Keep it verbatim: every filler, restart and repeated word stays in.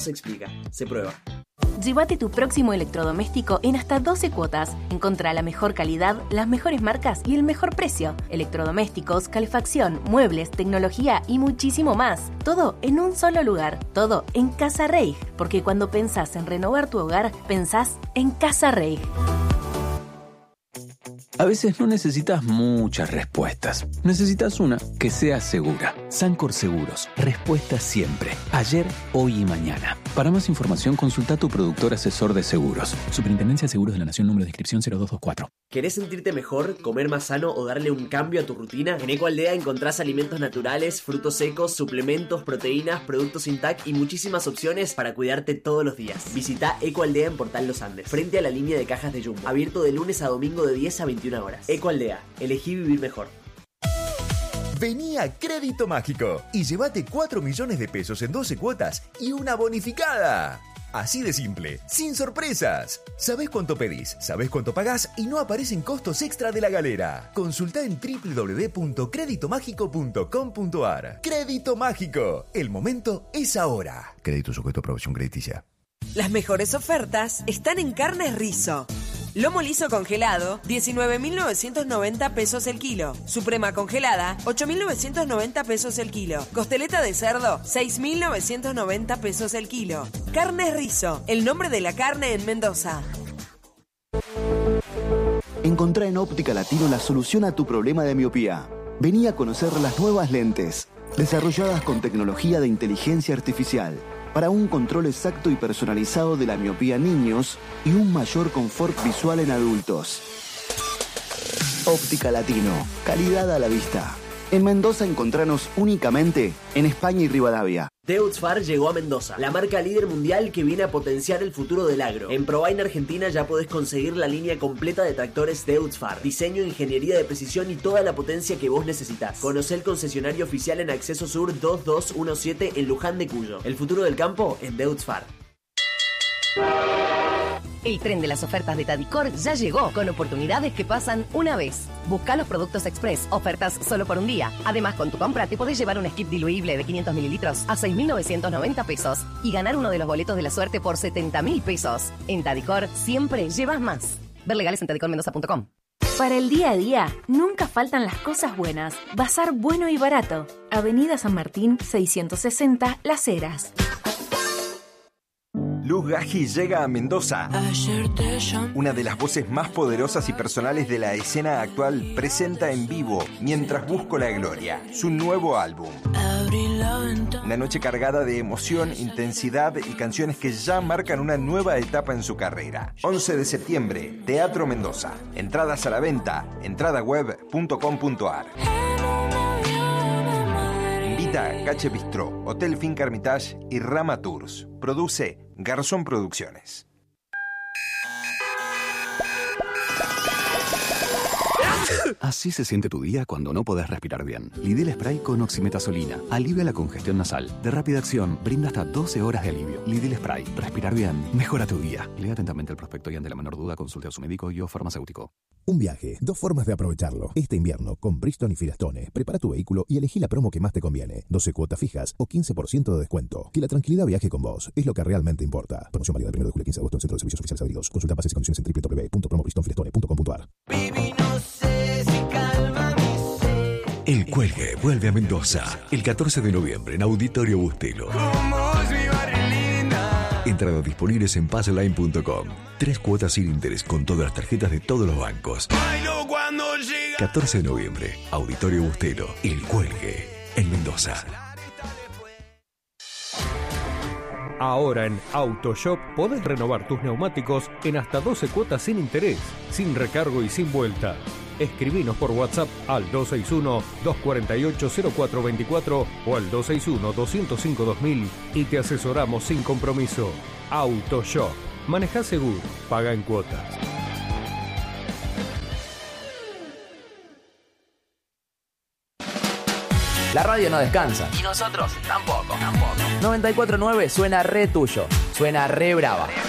Se explica, se prueba. Llévate tu próximo electrodoméstico en hasta doce cuotas. Encontrá la mejor calidad, las mejores marcas y el mejor precio. Electrodomésticos, calefacción, muebles, tecnología y muchísimo más. Todo en un solo lugar. Todo en Casa Reig. Porque cuando pensás en renovar tu hogar, pensás en Casa Reig. A veces no necesitas muchas respuestas. Necesitas una que sea segura. Sancor Seguros. Respuesta siempre. Ayer, hoy y mañana. Para más información, consulta a tu productor asesor de seguros. Superintendencia de Seguros de la Nación, número de inscripción cero dos dos cuatro. ¿Querés sentirte mejor, comer más sano o darle un cambio a tu rutina? En Ecoaldea encontrás alimentos naturales, frutos secos, suplementos, proteínas, productos Intac y muchísimas opciones para cuidarte todos los días. Visita Ecoaldea en Portal Los Andes, frente a la línea de cajas de Jumbo. Abierto de lunes a domingo de diez a veintiuna horas. Ecoaldea, elegí vivir mejor. Vení a Crédito Mágico y llévate cuatro millones de pesos en doce cuotas y una bonificada. Así de simple, sin sorpresas. Sabés cuánto pedís, sabés cuánto pagás y no aparecen costos extra de la galera. Consultá en doble u doble u doble u punto crédito mágico punto com punto a r. Crédito Mágico, el momento es ahora. Crédito sujeto a aprobación crediticia. Las mejores ofertas están en Carnes Rizo. Lomo liso congelado, diecinueve mil novecientos noventa pesos el kilo. Suprema congelada, ocho mil novecientos noventa pesos el kilo. Costeleta de cerdo, seis mil novecientos noventa pesos el kilo. Carnes Rizo, el nombre de la carne en Mendoza. Encontrá en Óptica Latino la solución a tu problema de miopía. Vení a conocer las nuevas lentes, desarrolladas con tecnología de inteligencia artificial, para un control exacto y personalizado de la miopía en niños y un mayor confort visual en adultos. Óptica Latino, calidad a la vista. En Mendoza encontranos únicamente en España y Rivadavia. Deutz-Fahr llegó a Mendoza, la marca líder mundial que viene a potenciar el futuro del agro. En Provine Argentina ya podés conseguir la línea completa de tractores Deutz-Fahr. Diseño, ingeniería de precisión y toda la potencia que vos necesitas. Conocé el concesionario oficial en Acceso Sur dos dos uno siete en Luján de Cuyo. El futuro del campo en Deutz-Fahr. El tren de las ofertas de Tadicor ya llegó, con oportunidades que pasan una vez. Busca los productos express, ofertas solo por un día. Además, con tu compra te podés llevar un skip diluible de quinientos mililitros a seis mil novecientos noventa pesos y ganar uno de los boletos de la suerte por setenta mil pesos. En Tadicor siempre llevas más. Ver legales en tadicor mendoza punto com. Para el día a día, nunca faltan las cosas buenas. Bazar bueno y barato. Avenida San Martín, seiscientos sesenta, Las Heras. Luz Gaji llega a Mendoza. Una de las voces más poderosas y personales de la escena actual presenta en vivo Mientras Busco la Gloria, su nuevo álbum. Una noche cargada de emoción, intensidad y canciones que ya marcan una nueva etapa en su carrera. once de septiembre, Teatro Mendoza. Entradas a la venta, entradaweb punto com punto a r. Invita a Cache Bistró, Hotel Finca Hermitage y Rama Tours. Produce Garzón Producciones. Así se siente tu día cuando no podés respirar bien. Lidl Spray con oximetazolina alivia la congestión nasal. De rápida acción, brinda hasta doce horas de alivio. Lidl Spray. Respirar bien mejora tu día. Lea atentamente el prospecto y ante la menor duda consulte a su médico y o farmacéutico. Un viaje, dos formas de aprovecharlo. Este invierno, con Bridgestone y Firestone, prepara tu vehículo y elegí la promo que más te conviene. doce cuotas fijas o quince por ciento de descuento. Que la tranquilidad viaje con vos es lo que realmente importa. Promoción válida del primero de julio al quince de agosto en Centro de Servicios Oficiales Adheridos. Consulta bases y condiciones en doble u doble u doble u punto promo bridgestone firestone punto com punto a r. El Cuelgue vuelve a Mendoza el catorce de noviembre en Auditorio Bustelo. Entradas disponibles en passline punto com. Tres cuotas sin interés con todas las tarjetas de todos los bancos. catorce de noviembre, Auditorio Bustelo. El Cuelgue en Mendoza. Ahora en AutoShop podés renovar tus neumáticos en hasta doce cuotas sin interés, sin recargo y sin vuelta. Escribinos por WhatsApp al dos seis uno, dos cuatro ocho, cero cuatro dos cuatro o al dos seis uno, dos cero cinco, dos mil y te asesoramos sin compromiso. AutoShop. Maneja seguro, paga en cuotas. La radio no descansa. Y nosotros tampoco. tampoco. noventa y cuatro punto nueve suena re tuyo. Suena re brava.